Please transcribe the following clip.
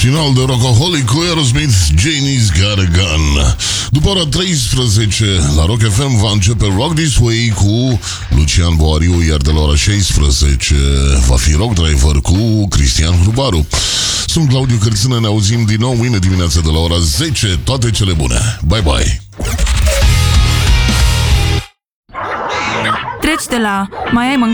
Final de Rockaholic cu Aerosmith, Janie's Got a Gun. După ora 13 la Rock FM va începe Rock This Way cu Lucian Boariu, iar de la ora 16 va fi Rock Driver cu Cristian Hrubaru. Sunt Claudiu Cărțână, ne auzim din nou mâine dimineața de la ora 10. Toate cele bune! Bye bye! Treci de la mai ai mâncare